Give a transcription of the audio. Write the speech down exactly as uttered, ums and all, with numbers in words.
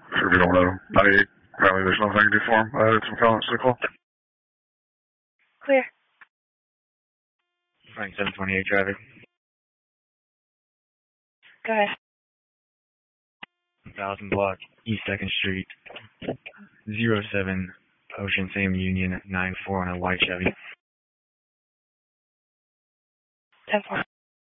Sure if you don't know. ninety-eight. Apparently there's nothing I can do for him. I had some comments to call. Clear. Frank seven twenty-eight traffic. Go ahead. one thousand block East second Street. zero seven Ocean Same Union nine four on a white Chevy. ten four.